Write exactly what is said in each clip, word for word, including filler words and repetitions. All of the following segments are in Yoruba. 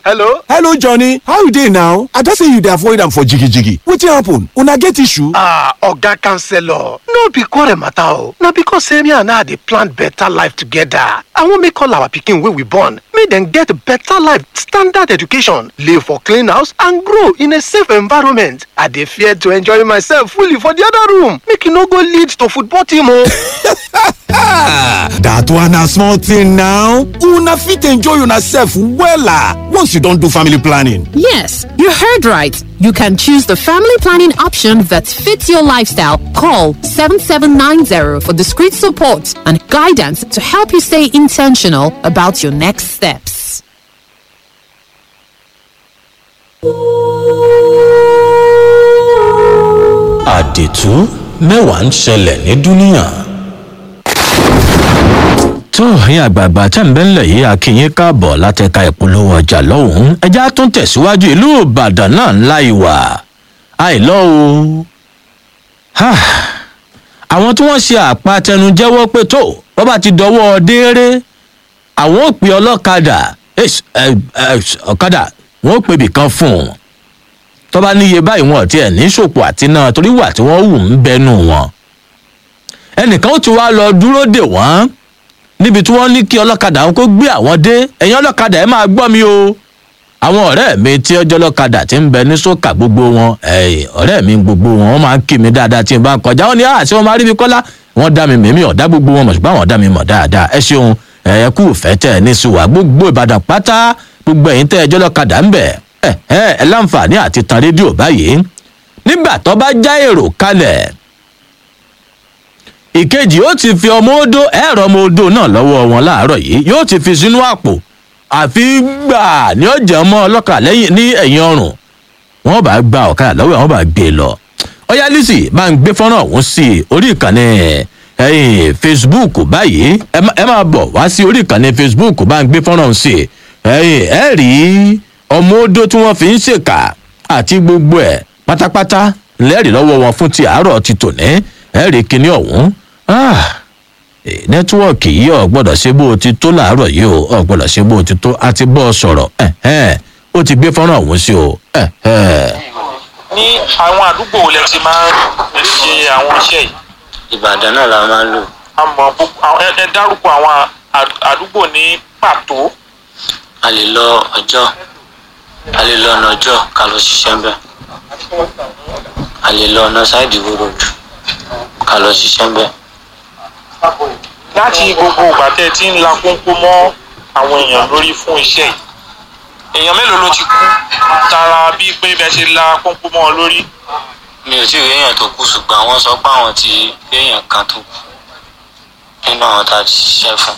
hello hello Johnny, how you dey now? I don say you dey avoid am for jigi jigi. Wetin happen? Una get issue? ah oga counselor, no be quarrel matter o, na because say me and her dey plan better life together. I wan make all our pikin wey we born make dem get better life, standard education, live for clean house and grow in a safe environment. I dey fear to enjoy myself fully for the other room make e no go lead to football team o. Dat one na small thing now. Una fit enjoy yourself wella once you don do family planning. Yes, you heard right. You can choose the family planning option that fits your lifestyle. Call seven seven nine zero for discreet support and guidance to help you stay intentional about your next steps. Àdìtú mẹ́wàá ń ṣẹlẹ̀ ní dúníyàn. tó yín àgbààgbà tẹ́ ń bẹ́ ńlẹ̀ yìí akínyín káàbọ̀ látẹ̀ka ìpolówó ọjà lọ́hùn-ún ẹja tún tẹ̀síwájú ìlú Ìbàdàn náà ńlá ìwà àìlọ́ o. àwọn tí wọ́n ṣe àpatẹnujẹ́wọ́ pé tó wọ́n bá ti dọwọ́ dééré àwọn ò pè ọlọ́kadà ọ̀kadà wọ́n ò pè bìkan fún un tó bá níye báyìí wọn ti ẹ̀ ní ṣòpò àti náà torí wà tí wọ́n wù ń bẹnu wọn. ẹnìkan ó ti wá lọ dúró dè wọ́n níbi tí wọ́n ní kí ọlọ́kadà wọn kó gbé àwọn dé ẹ̀yin ọlọ́kadà ẹ̀ máa gbọ́ mi o. àwọn ọ̀rẹ́ mi tí ọjọ́ ọlọ́kadà ti ń bẹ ní sókà gbogbo wọn ọ̀rẹ́ mi gbogbo wọn wọ́n máa ń kí mi dáadáa tí n bá ń kọjá wọn ní àti wọn máa rí mi kọ́lá wọ́n dá mi mèmí ọ̀dá gbogbo wọn mọ̀ ṣùgbọ́n àwọn dá mi mọ̀ dáadáa ẹ ṣeun ẹ kú ìfẹ́ tẹ̀ ní sùwà gbogbo Ìbàdàn pátá gbogbo ẹ̀yin tẹ́ ẹjọ́ ọlọ́kadà ń bẹ ẹ ẹ láǹfààní àti tan rédíò báyìí nígbà tó bá já èrò kalẹ̀ ìkejì ó ti fi ọmọ odó ẹ̀rọ ọmọ odó náà lọ́wọ́ wọn láàárọ̀ yìí yóò ti fi sínú àpò àfi gbà ní ọjà ọmọ ọlọ́kà lẹ́yìn ní ẹ̀yìn ọrùn wọ́n bá gba ọ̀kadà lọ́wọ́ wọ́n bá gbé e lọ. ọ̀yá Lizzy bá ń gbé fọ́nrán ọ̀hún sí orí ìkànnì ẹ̀yìn Facebook báyìí ẹ máa bọ̀ wá sí orí ìkànnì Facebook bá ń gbé fọ́nrán ọ̀hún sí ẹ̀yìn ẹ̀ rí ọmọ odó tí wọ́n fi ń ṣèkà àti gbogbo ẹ̀ pátápátá lẹ́rìí lọ́wọ́ wọn fún ti àárọ̀ ti tòní ẹ̀ rí kinní ọ̀hún. nẹ́tíwọ́ọ̀kì yìí ò gbọ́dọ̀ ṣe bó o ti tó láàárọ̀ yìí o ò gbọ́dọ̀ ṣe bó o ti tó a ti bọ́ ọ sọ̀rọ̀ ó ti gbé fọ́nrán ọ̀hún sí o. ní àwọn àdúgbò wo lẹ ti máa ń ṣe àwọn iṣẹ́ yìí. Ìbàdàn náà la máa ń lò. àmọ́ ẹ dárúkọ àwọn àdúgbò ní pàtó. a lè lọ ọjọ́ a lè lọ ọ̀nà ọjọ́ ká lọ ṣiṣẹ́ ńbẹ̀ a lè lọ ọ̀nà sáìdì wòròdù ká lọ ṣiṣẹ́ ńbẹ̀. láti gbogbo ìgbà tẹ́ ẹ ti ń la kónkó mọ́ àwọn èèyàn lórí fún iṣẹ́ yìí èèyàn mélòó ló ti kú tara bíi pé bẹ́ẹ̀ ṣe la kónkó mọ́ ọ lórí. mi ò tí ì rí èèyàn tó kú ṣùgbọ́n àwọn sọ pé àwọn ti rí èèyàn kan tó kú nínú àwọn tá a ti ṣiṣẹ́ fún.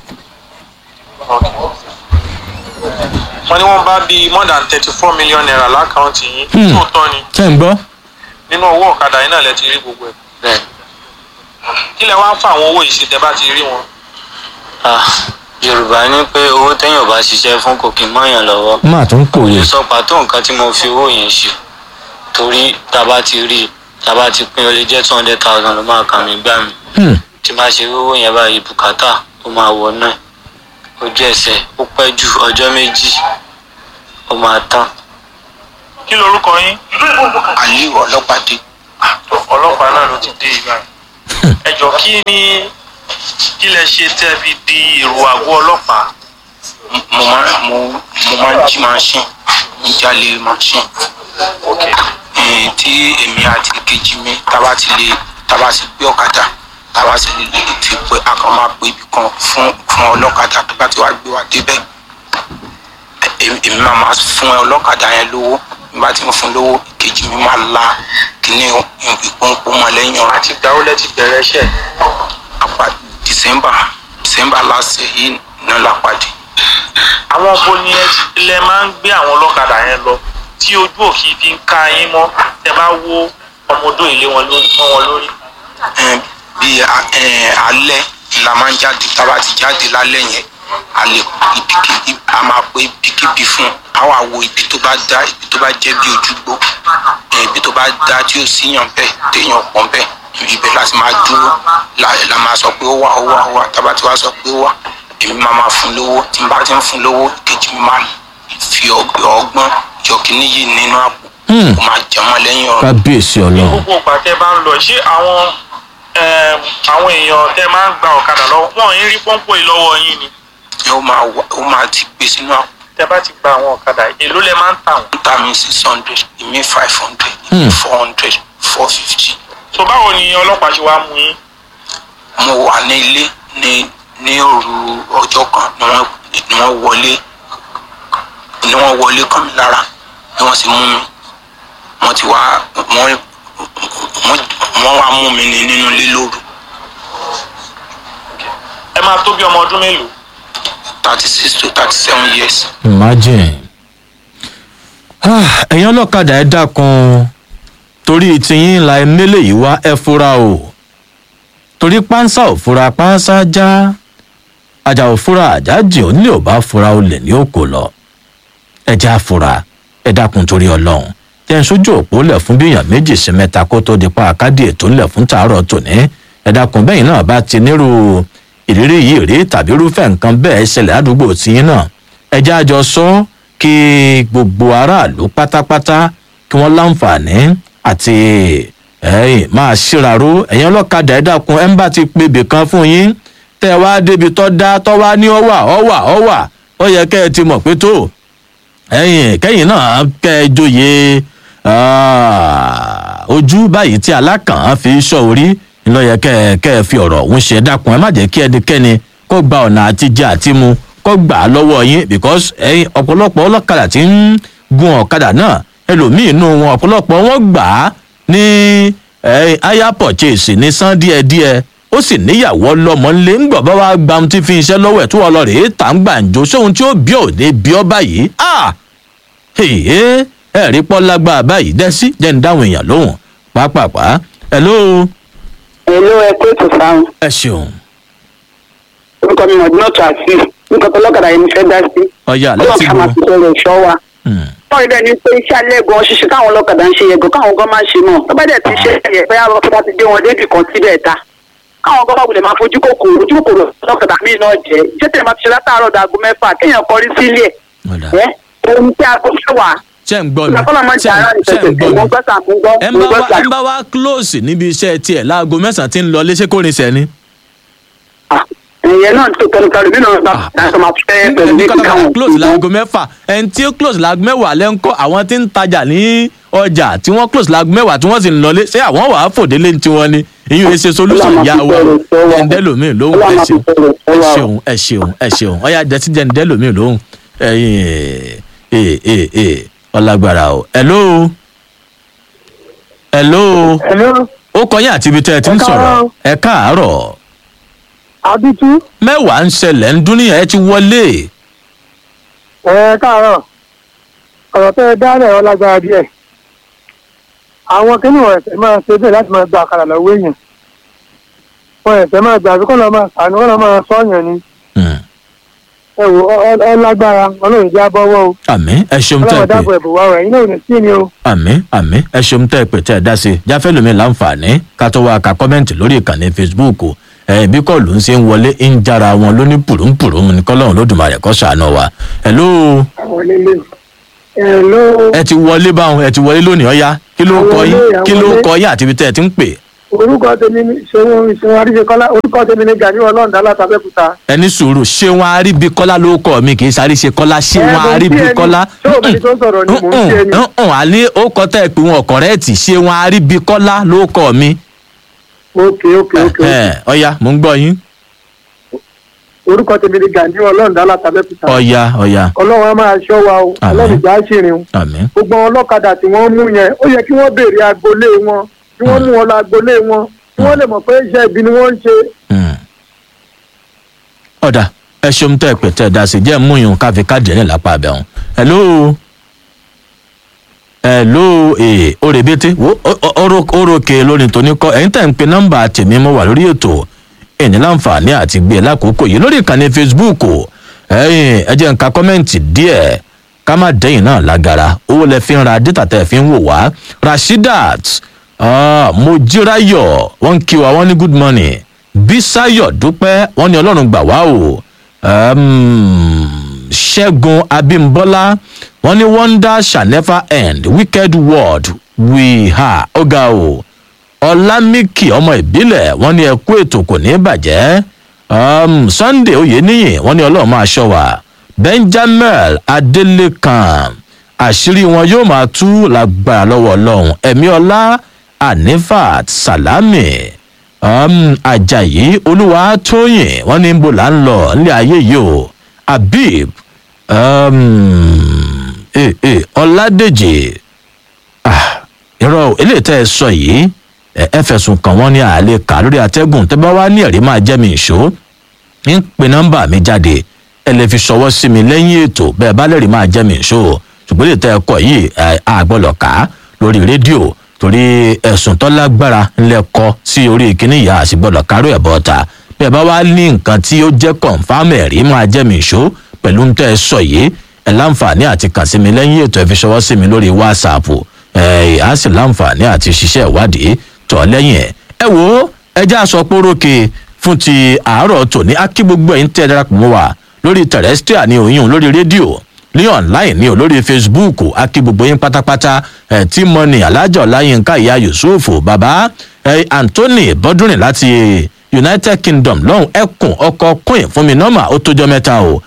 wọ́n ní wọ́n bá bíi more than thirty four million naira lákàntì yín tó tọ́ ni. ṣé ń gbọ́. nínú owó ọ̀kadà yín náà lẹ ti rí gbogbo ẹ̀. bẹ́ẹ̀. kí lẹ wá ń fa àwọn owó yìí ṣe tẹ́ bá ti rí wọn. Yorùbá ní pé owó téèyàn bá ṣiṣẹ́ fún kò kí n mọ́yàn lọ́wọ́. má tún kò yẹ. sọ pàtó nǹkan tí mo fi owó yẹn ṣe torí tá a bá ti rí tá a bá ti pín ó lè jẹ́ two hundred thousand ló máa kàn mí gbà mí. tí máa ṣe owó yẹn báyìí bùkátà ó máa wọ náà ojú ẹsẹ̀ ó pẹ́ ju ọjọ́ méjì ó máa tán. kí lorúkọ yín. Aliu Ọlọ́pàdé. ọlọ́pàá náà ló ti dé ibà. ẹ jọ kí ni kí lẹ ṣe tẹ́ fi di èrò àgọ́ ọlọ́pàá. mo máa mo mo máa ń jí machine ń jalè machine. tí èmi àti kejì mi tábà ti lè tábà ti gbé ọ̀kadà tábà ti lè fi pé a kan máa pé ibì kan fún fún ọlọ́kadà tó bá ti wá gbé wa débẹ̀ èmi máa máa fún ọlọ́kadà yẹn lówó nígbà tí mo fún lówó kejì mi máa la kíní ìpọ́npọ́n mọ́ lẹ́yìn ọ̀rọ̀. àti ìgbà wo lẹ ti bẹ̀rẹ̀ iṣẹ́. àpá december december last year yìí náà la pàdé. àwọn bo ni ẹ máa ń gbé àwọn ọlọ́kadà yẹn lọ tí ojú òkì fi ń ka yín mọ́ tẹ bá wó ọmọdé ilé wọn lórí. bí alẹ́ la máa ń jáde tá a bá ti jáde lálẹ́ yẹn a lè ibikíbi a máa pé ibikíbi fún a wá wo ibi tó bá dá ibi tó bá jẹ́ bí ojúgbó ibi tó bá dá tí ó síyàn bẹ́ẹ̀ téèyàn pọ̀ bẹ́ẹ̀ ibẹ̀ láti máa dúró la máa sọ pé ó wà ó wà ó wà tá a bá ti wá sọ pé ó wà èmi máa máa fún lówó tí n bá ti ń fún lówó kejì mi máa fi ọgbọ́n yọ kíní yìí nínú àpò ó máa jẹmọ́ lẹ́yìn ọ̀rọ̀. kábíyèsí ní ọlọ́run. gbogbo ìgbà tẹ́ bá ń lọ ṣé àwọn em, àwọn èèyàn tẹ́ máa ń gba ọ̀kadà lọ́wọ́ wọn ń rí pọ́ńpọ́ yìí lọ́wọ́ yín ni ó máa wà ó máa ti gbé sínú àpò. tẹ́ bá ti gba àwọn ọ̀kadà èló lẹ máa ń tà wọ́n. ń ta mi six hundred ìmí five hundred ìmí four hundred four fifty. so báwo ni ọlọ́pàá ṣe wá mú yín. mo wà ní ilé ní ní òru ọjọ́ kan ni wọ́n ni wọ́n wọlé ni wọ́n wọlé kàn mí lára ni wọ́n sì mú mi wọ́n ti wá wọ́n wọ́n wá mú mi ní nínú ilé lóru. ẹ máa tó bí ọmọ ọdún mélòó. thirty six to thirty seven years. imagine. Ah, ẹ̀yin ọlọ́kadà ẹ dákun torí tiyín la ẹ mélèé yìí wá ẹ fura o torí pánsá ò fura pánsá já ajá ò fura àjájì onílé ò bá fura olè ní òkò lọ ẹ já fura ẹ dákun torí ọlọ́run tẹ́ ń sójú òpó lẹ̀ fún bíyàn méjì sí mẹ́ta kó tó di pa àkádì ètò ńlẹ̀ fún tàárọ̀ tòní ẹ dákun bẹ́yìn náà bá ti nírú ìrírí yìí rí tàbí irúfẹ́ nǹkan bẹ́ẹ̀ ṣẹlẹ̀ àdúgbò tiyín náà ẹ já jọ sọ kí gbogbo aráàlú pátápátá kí wọ́n láǹfààní àti ẹ̀yìn máa ṣíraró ẹ̀yin ọlọ́kadà ẹ dákun ẹ̀ ń bá ti pe ibì kan fún yín tẹ́ ẹ wá débi tọ́ dá tọ́ wá ní ọ̀wà ọ̀wà ọ̀wà ó yẹ kẹ́ ẹ ti mọ̀ pé tó ẹ̀yìn kẹ́yìn náà kẹ́ ẹ joyè ojú báyìí tí alákàn fi sọ orí ńlọ yẹ kẹ́ ẹ kẹ́ ẹ fi ọ̀rọ̀ òun ṣe dákun ẹ má jẹ́ kí ẹnikẹ́ni kó gba ọ̀nà àtijẹ àti mu kó gbà á lọ́wọ́ yín because ẹ̀yin ọ̀pọ̀lọpọ̀ ọlọ́kadà tí ń gun ọ̀kadà náà ẹlòmíín nù wọn ọ̀pọ̀lọpọ̀ wọn gbà á ní hire purchase ní san díẹ̀díẹ̀ ó sì níyàwó lọ́mọ ńlẹ̀ ńgbọ̀ bá wá gba ohun tí fi iṣẹ́ lọ́wọ́ ẹ̀ tó wọ́n lọ rèé tà ń gbàǹjo sóhun tí ó bí ò ní bí ọ báyìí ah ẹ̀ẹ́ ẹ̀rí pọ́ lágbára báyìí dẹ́sí jẹ́ ń dáhùn èèyàn lóhùn pàápàá hello. hello ẹ kó ètò sáwọn. ẹ ṣeun. orúkọ mi ọdún náà tó àṣì nǹkan tó lọ́kadà yẹn fẹ́ dá sí. ọ̀yà láti ọlọ́run ká máa fi sọ̀rọ̀ ìṣọ́ wa. wọ́n rí bẹ́ẹ̀ ni pé iṣẹ́ alẹ́ gan ṣíṣe káwọn ọlọ́kadà ń ṣe yẹ gan káwọn gan máa ń ṣe náà tó bá dẹ̀ ti ṣe yẹ pé àwọn ọlọ́kadà ti dé wọn débì kan síbẹ̀ ta káwọn gan bá wulẹ̀ máa fojú kòkòrò ojú kòkòrò ọlọ́kadà míì náà jẹ́ iṣẹ́ tẹ̀ máa ti ṣe látàárọ̀ dàgó mẹ́fà kéèyàn kọrí sílé ẹ̀ ohun tí a kò fẹ́ wà ṣe ń gbọ́ mi ṣe ń gbọ́ mi ẹ ń bá wa close níbi iṣẹ́ tiẹ̀ láago mẹ́sàn-án tí ń lọ léṣe kó rin sẹ́ni. ìyẹn náà tó kẹrìkẹrì nínú ọ̀gá àti ọmọ fẹ́ pẹ̀lú ní káwọn. close láago mẹ́fà ẹni tí ó close láago mẹ́wàá lẹ́ ń kọ́ àwọn tí ń tajà ní ọjà tí wọ́n close láago mẹ́wàá tí wọ́n sì ń lọlé ṣé àwọn wàá fòdélé ní tiwọn ni ìyún ẹ ṣe solution yá wa ẹ̀ńdẹ́lòmíì lóhùn ẹ ṣeun ẹ ṣeun ẹ ṣeun ẹ ṣeun ọ̀yà jẹ́síjẹ́ ẹ̀ńdẹ́lòmíì lóhùn ẹ̀yìn ẹ̀ ẹ̀ ẹ̀ ọlágbára o hello hello ó kọyìn àti ibi tẹ́ ẹ ti ń sọ̀rọ̀ ẹ káàárọ̀ àbítú mẹ́wàá ń ṣẹlẹ̀ ń dúníyà ẹ ti wọlé. ẹ káàárọ̀ ọ̀rọ̀ tẹ́ ẹ dálẹ̀ ọlágbára díẹ̀ àwọn kínní wọn ẹ̀sẹ̀ máa ṣe bẹ́ẹ̀ láti máa gba àkàrà lọ́wọ́ èèyàn wọn ẹ̀sẹ̀ máa gbà bí kọ́ lọ́ máa sànù kọ́ lọ́ máa sọ́ọ̀yàn ni ẹ wò ọ lágbára ọlọ́run ìjà bọ́wọ́ o. àmì ẹ ṣeun tẹ́ ẹ pé ọlọ́run dábọ̀ ẹ̀bùn wa rẹ̀ yín náà ò ní sí ni o. àmì àmì ẹ ṣeun tẹ́ ẹ pé tẹ́ ẹ dá sí jáfẹ́ lómi láǹfààní ká tó wá ka kọ́mẹ́ǹtì lórí ìkànnì facebook ẹ bí kọ́ọ̀lù ń ṣe ń wọlé ń jára wọn lóní pùrùmpùrùm ní kọ́lọ́run lódùmarè kó ṣàánú wa. hello. ẹ ti wọlé báwọn ẹ ti wọlé lónìí ọ̀yá kí ló kọ yín kí ló kọ yín àti ibi tẹ́ ẹ ti ń pè. orúkọ tèmi ni ṣéwọn ṣéwọn àríṣekọlá orúkọ tèmi ni gani ọlọ́ọ̀dá látàbẹ́kúta. ẹni sùúrù ṣéwọn àríbíkọlá ló kọ mi kì í sáré ṣe kọlá ṣéwọn àríbíkọlá. ṣé òbí tó sọ̀rọ̀ ni mò ń ṣe ni. àní ó kọ tẹ́ ẹ pé wọn kọ̀rẹ́ẹ̀tì ṣéwọn àríbíkọlá ló kọ mi. ok ok ok. ọ̀ya mò ń gbọ́ yín. orúkọ tèmi ni gani ọlọ́ọ̀dá látàbẹ́kúta. ọ̀ya ọ̀ya. ọlọ́run á máa ṣọ́ wa o ọlọ́run ìjà á ṣèrìn o. àmín. gbogbo ọlọ́kadà tí wọ́n mú yẹn ó yẹ kí wọ́n béèrè agboolé wọn kí wọ́n mú wọn lọ agboolé wọn kí wọ́n lè mọ̀ pé iṣẹ́ ibi ni wọ́n ń ṣe. ọ̀dà ẹ ṣeun tẹ́ ẹ pè tẹ́ ẹ dá sí jẹ́ múyùn káfí káàdì ẹ̀ lápá abẹ́hùn. hello hello ee orebete wo orókè lórí tóní kọ́ ẹ̀yin tẹ̀ ń pe nọ́mbà tèmi mo wà lórí ètò ẹ̀ní láǹfààní àti gbé e lákòókò yìí lórí ìkànnì facebook ẹ̀yin ẹ jẹ́ n ka kọ́mẹ́ǹtì díẹ̀ ká má dẹ́yìn náà lágara owó lẹ fi ń ra dátà tẹ́ ẹ fi ń wò wá rashidat mojírayọ̀ wọ́n ń kí wa wọ́n ní good morning bísáyọ̀ dúpẹ́ wọ́n ní ọlọ́run gbà wá o ṣẹ́gun abímbọ́lá wọ́n ní wonder shall never end wicked world we ha ọ̀gá o ọlámìkì ọmọ ìbílẹ̀ wọ́n ní ẹkú ètò kò ní bàjẹ́ um, sunday oyeniyin wọ́n ní ọlọ́run máa ṣọ́ wa benjamin adelekan àṣírí wọn yóò máa tú lágbára lọ́wọ́ ọlọ́run ẹ̀mí ọlá anifat salami um, ajayi olúwa tóyìn wọ́n ní bó là ń lọ nílé ayé yìí o habib um, eh, eh, ọládèjì ah, irọ́ eléyìí tẹ́ ẹ sọ yìí ẹ fẹ̀sùn kàn wọ́n ní àlè kà lórí atẹ́gùn tẹ́ bá wá ní ẹ̀rí máa jẹ́ mi ìṣó ń pe nọ́mbà mi jáde ẹ lè fi ṣọwọ́ sí mi lẹ́yìn ètò bẹ́ẹ̀ bá lẹ́rìí máa jẹ́ mi ìṣó ṣùgbọ́n lè tẹ́ ẹ kọ yìí àgbọ̀lọ̀ ká lórí rédíò torí ẹ̀sùn tó lágbára ńlẹ̀ kọ sí orí ìkíní ìyá àṣìgbọ̀lọ̀ kárò ẹ̀ bọ́ta bẹ́ẹ̀ bá wá ní nǹkan tí ó jẹ́ kọ̀ǹfàmù ẹ̀rí máa jẹ́ mi ìṣó pẹ̀lú ń tẹ́ ẹ sọ yìí ẹ láǹfààní àti kàn sí mi lẹ́yìn ètò ẹ fi ṣọwọ́ sí mi lórí wásaàpù ẹ á sì láǹfààní àti ṣiṣẹ́ ìwádìí tọ̀ lẹ́yìn ẹ̀ ẹ wo ẹjẹ́ aṣọ pórókè fún ti àárọ̀ tòní akí gbogbo ẹ̀yìn tẹ́ ẹ darapọ̀ mọ́ wa lórí terrestrial ní òyìn lórí rédíò ní online ní o lórí facebook akí gbogbo yín pátápátá ẹ̀ tí mọ́ni alájọ láyínká ìyá yusuf bàbá ẹ̀ anthony bọ́dúnrin láti united kingdom lọ́hùn ẹkùn ọkọ̀ queen fún mi nọ́mà ó tójọ́ mẹ́ta o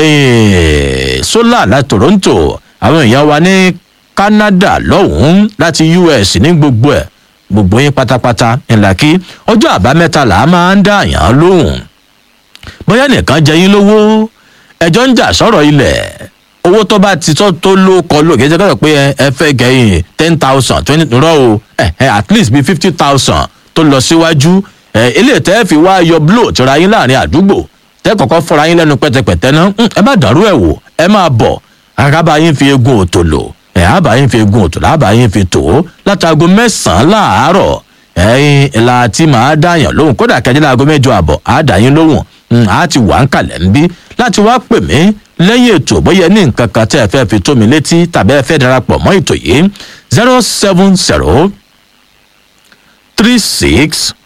ẹ̀ solar láti toronto àwọn èèyàn wa ní canada lọ́hùn láti us ní gbogbo ẹ̀ gbogbo yín pátápátá ńlá kí ọjọ́ àbámẹ́ta là á máa ń dá àyàn lóhùn bóyá nìkan jẹ yín lówó ẹjọ́ ń jà sọ̀rọ̀ ilẹ̀ owó tó bá ti tó tó ló kọ ló kì í ṣe kọ́sọ̀ pé ẹ fẹ́ gẹ̀yìn ten thousand twenty rọ́ o at least bíi fifty thousand tó lọ síwájú ilé tẹ́ fi wá yọ blow tìra yín láàrin àdúgbò tẹ́ kọ́kọ́ fọ́ra yín lẹ́nu pẹ́tẹpẹ́tẹ́ náà ẹ bá dàrú ẹ̀ wò ẹ máa bọ̀ àkàbà yín fi egun òtò lò ẹ àbá yín fi egun òtò lábà yín fi tò ó látago mẹ́sàn-án láàárọ̀ ẹyin ìlà tí màá dáyàn lóhùn kódà kẹjẹ láago mẹ́jọ àbọ̀ àá yín lóhùn àá ti wà ń kalẹ̀ ń bí láti wá pè mí lẹ́yìn ètò bóyá ní nǹkan kan tẹ́ ẹ fẹ́ fi tó mi létí tàbí ẹ fẹ́ darapọ̀ mọ́ ètò yìí zero seven zero three six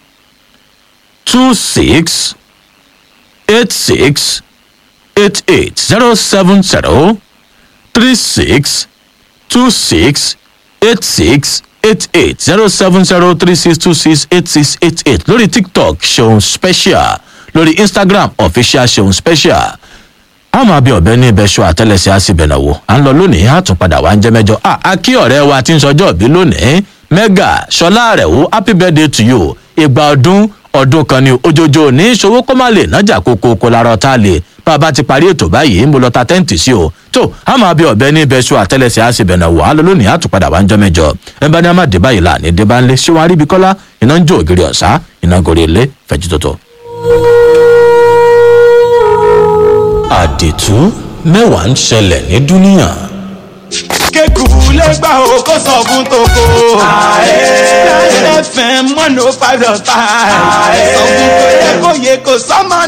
two six eight six eight eight zero seven zero three six two six eight six eight eight zero seven zero three six two six eight six eight eight lórí tiktok ṣeun special lórí instagram official ṣeun special a máa bí ọbẹ ní ibẹṣọ àtẹlẹsẹ àṣìbẹnàwò à ń lọ lónìí a tún padà wá ń jẹ mẹjọ a a kí ọrẹ wa tí ń sọjọ bí lónìí mega ṣọlá rẹ wo happy birthday to you ìgbà ọdún ọdún kan ní ojoojó ní ìṣòwò kó má lè nájà kókó kó larọ tá a lè bá a bá ti parí ètò báyìí ń bọ lọ ta tẹ́ǹtì sí o tó a máa bí ọbẹ ní ibẹṣọ àtẹlẹsẹ àṣìbẹnàwò à ń lọ lónìí a tún padà wá ń jẹ mẹjọ ẹ bá ní a má dé báyìí là ní dé bá ń lé ṣé wọn aríbi kọlá iná ń jó ògiri ọ̀sá iná gorí ilé fẹjú tótó. àdètú mẹ́wàá ń ṣẹlẹ̀ ní dúníà. kékù lè gbà ó kó sọ fún toko. F M one oh five dot five. sọ fún kò yẹ kó yẹ kó sọ́mọ.